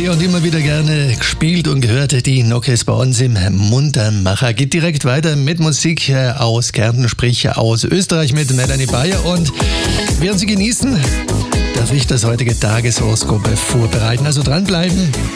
Popularität und immer wieder gerne gespielt und gehört. Die Nokis bei uns im Muntermacher. Geht direkt weiter mit Musik aus Kärnten, sprich aus Österreich mit Melanie Bayer. Und während Sie genießen, darf ich das heutige Tageshoroskop vorbereiten. Also dranbleiben.